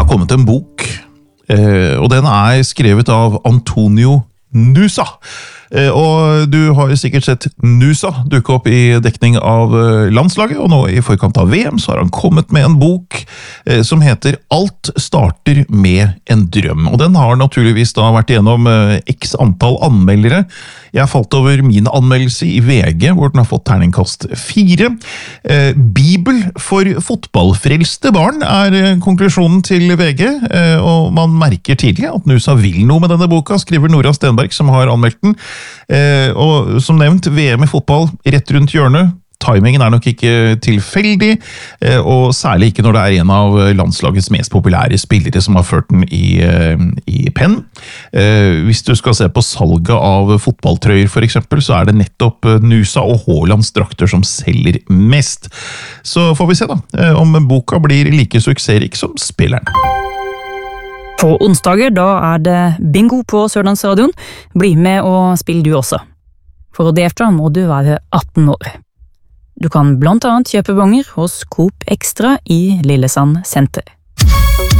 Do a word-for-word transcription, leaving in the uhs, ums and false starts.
har kommet en bok, og den er skrevet av Antonio Nusa. Og du har sikkert sett Nusa dukke opp i dekning av landslaget, og nå i forkant av V M så har han kommet med en bok som heter Alt starter med en drøm. Og den har naturligvis da vært gjennom x antall anmeldere. Jeg falt over min anmeldelse i V G, hvor den har fått terningkast fire. Bibel for fotballfrelste barn er konklusjonen til V G, og man merker tidlig at Nusa vil noe med denne boka, skriver Nora Stenberg som har anmeldt den. Eh, og som nevnt, V M i fotball rett rundt hjørnet. Timingen er nok ikke tilfeldig, eh, og særlig ikke når det er en av landslagets mest populære spillere som har ført den i, eh, i penn. Eh, hvis du skal se på salget av fotballtrøyer for eksempel, så er det nettopp Nusa og Haalands drakter som selger mest. Så får vi se da, eh, om boka blir like suksessrik som spilleren. På onsdager da er det bingo på Sørlandsradion. Bli med og spill du også. For å delta må du være atten år. Du kan blant annet kjøpe bonger hos Coop Extra i Lillesand senter.